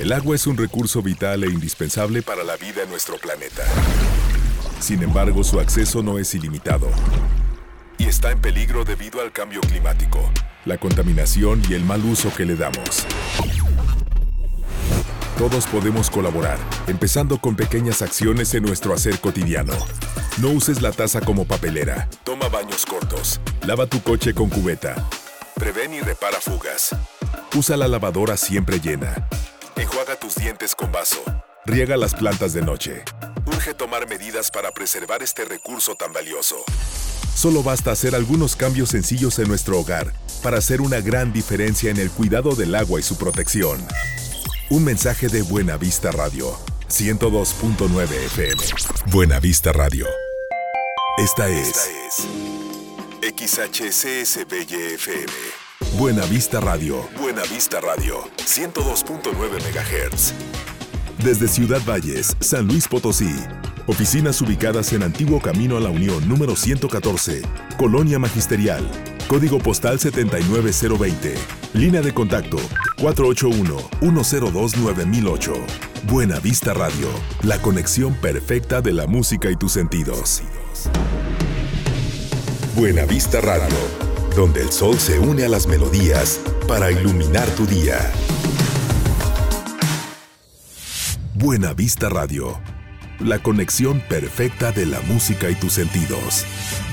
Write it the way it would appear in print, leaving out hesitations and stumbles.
El agua es un recurso vital e indispensable para la vida en nuestro planeta. Sin embargo, su acceso no es ilimitado y está en peligro debido al cambio climático, la contaminación y el mal uso que le damos. Todos podemos colaborar, empezando con pequeñas acciones en nuestro hacer cotidiano. No uses la taza como papelera, toma baños cortos, lava tu coche con cubeta, prevén y repara fugas. Usa la lavadora siempre llena. Enjuaga tus dientes con vaso. Riega las plantas de noche. Urge tomar medidas para preservar este recurso tan valioso. Solo basta hacer algunos cambios sencillos en nuestro hogar para hacer una gran diferencia en el cuidado del agua y su protección. Un mensaje de Buena Vista Radio, 102.9 FM. Buena Vista Radio. Esta es XHCSBY-FM. Buena Vista Radio. Buena Vista Radio, 102.9 MHz. Desde Ciudad Valles, San Luis Potosí. Oficinas ubicadas en Antiguo Camino a la Unión número 114, Colonia Magisterial. Código postal 79020. Línea de contacto 481-102-9008. Buena Vista Radio, la conexión perfecta de la música y tus sentidos. Buena Vista Radio, donde el sol se une a las melodías para iluminar tu día. Buena Vista Radio, la conexión perfecta de la música y tus sentidos.